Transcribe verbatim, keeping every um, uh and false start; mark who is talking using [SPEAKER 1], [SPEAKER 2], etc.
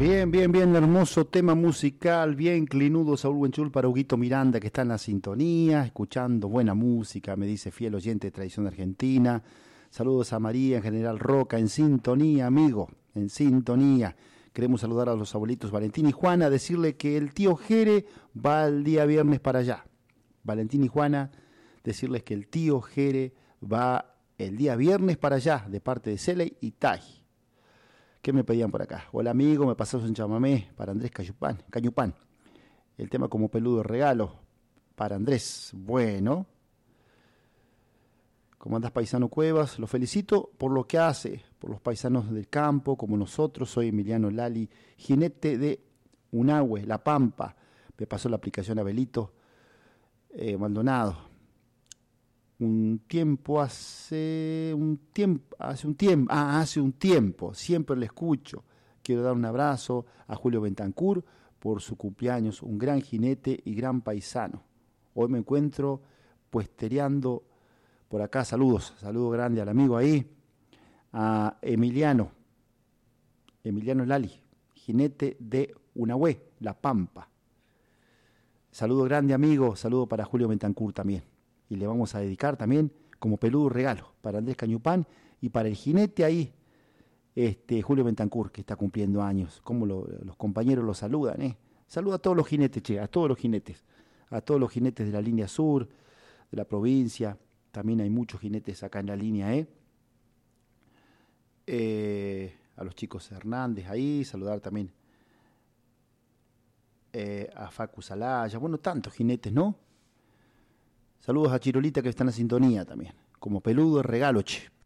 [SPEAKER 1] Bien, bien, bien, hermoso tema musical, bien clinudo, Saúl Buenchul para Huguito Miranda, que está en la sintonía, escuchando buena música, me dice fiel oyente de Tradición Argentina. Saludos a María, en General Roca, en sintonía, amigo, en sintonía. Queremos saludar a los abuelitos Valentín y Juana, decirle que el tío Jere va el día viernes para allá. Valentín y Juana, decirles que el tío Jere va el día viernes para allá, de parte de Celey y Tai. ¿Qué me pedían por acá? Hola amigo, me pasas un chamamé para Andrés Cayupán, Cañupán. El tema como peludo regalo para Andrés. Bueno. ¿Cómo andás, paisano Cuevas? Lo felicito por lo que hace, por los paisanos del campo, como nosotros. Soy Emiliano Lali, jinete de Unahue, La Pampa. Me pasó la aplicación Abelito eh, Maldonado. Un tiempo, hace un tiempo, hace un tiempo, ah, hace un tiempo, siempre le escucho. Quiero dar un abrazo a Julio Bentancur por su cumpleaños, un gran jinete y gran paisano. Hoy me encuentro puestereando por acá, saludos, saludo grande al amigo ahí, a Emiliano, Emiliano Lali, jinete de Unahue, La Pampa. Saludo grande amigo, saludo para Julio Bentancur también. Y le vamos a dedicar también como peludo regalo para Andrés Cañupán y para el jinete ahí, este Julio Bentancur, que está cumpliendo años. Como lo, los compañeros lo saludan, ¿eh? Saluda a todos los jinetes, che, a todos los jinetes, a todos los jinetes de la línea sur, de la provincia. También hay muchos jinetes acá en la línea, ¿eh? Eh, a los chicos Hernández ahí, saludar también eh, a Facu Salaya, bueno, tantos jinetes, ¿no? Saludos a Chirolita que está en la sintonía también. Como peludo regalo, che.